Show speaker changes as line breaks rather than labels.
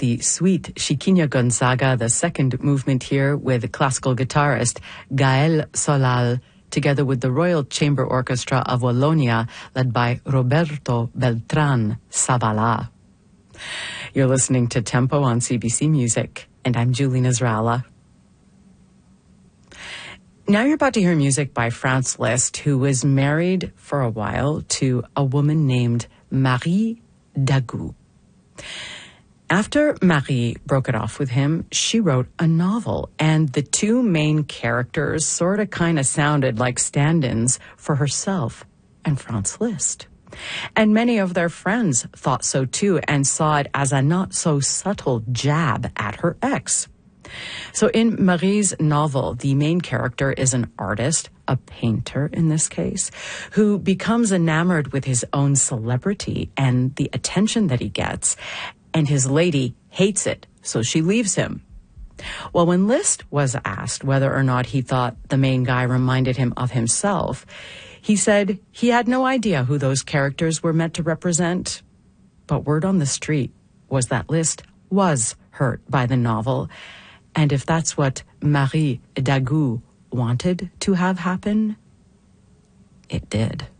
the suite Chiquinha Gonzaga, the second movement here with classical guitarist Gaël Solal, together with the Royal Chamber Orchestra of Wallonia, led by Roberto Beltran Savala. You're listening to Tempo on CBC Music, and I'm Julie Nasrallah. Now you're about to hear music by Franz Liszt, who was married for a while to a woman named Marie Dagout. After Marie broke it off with him, she wrote a novel, and the two main characters sort of kind of sounded like stand-ins for herself and Franz Liszt. And many of their friends thought so too and saw it as a not-so-subtle jab at her ex. So in Marie's novel, the main character is an artist, a painter in this case, who becomes enamored with his own celebrity and the attention that he gets, and his lady hates it, so she leaves him. Well, when Liszt was asked whether or not he thought the main guy reminded him of himself, he said he had no idea who those characters were meant to represent. But word on the street was that Liszt was hurt by the novel, and if that's what Marie Dagout wanted to have happen, it did.